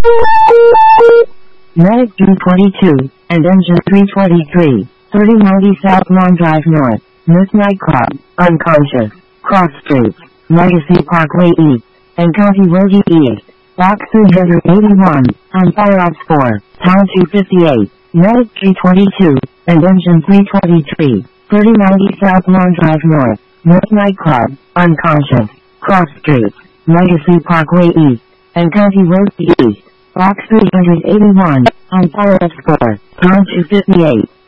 Medic 222, and Engine 323, 3090 South Lawn Drive North, Miss Nightclub, unconscious, Cross Streets, Legacy Parkway East, and County Road East, Box 381, on Fire Ops 4, Town 258, Medic 322, and Engine 323, 3090 South Lawn Drive North, Miss Nightclub, unconscious, Cross Streets, Legacy Parkway East, and County Road East, Box 381, on Fire Ops 4, Town 258.